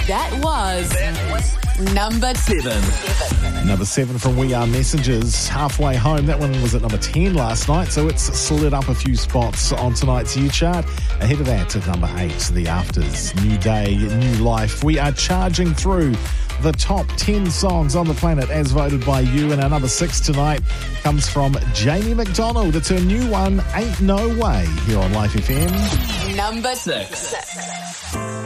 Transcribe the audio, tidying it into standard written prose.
That was number 7. Number 7 from We Are Messengers, Halfway Home. That one was at number 10 last night, so it's slid up a few spots on tonight's U chart. Ahead of that at number 8, The Afters, New Day, New Life. We are charging through the top 10 songs on the planet as voted by you, and our number 6 tonight comes from Jamie McDonald. It's her new one, Ain't No Way, here on Life FM. Number 6.